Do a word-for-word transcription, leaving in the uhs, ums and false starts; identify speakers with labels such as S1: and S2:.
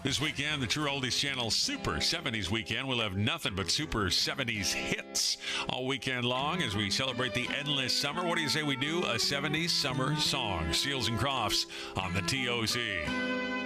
S1: This weekend, the True Oldies Channel Super seventies Weekend will have nothing but Super seventies hits all weekend long as we celebrate the endless summer. What do you say we do? A seventies summer song. Seals and Crofts on the T O C.